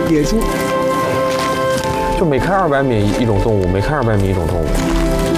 野猪。 就每开200米一种动物，每开200米一种动物。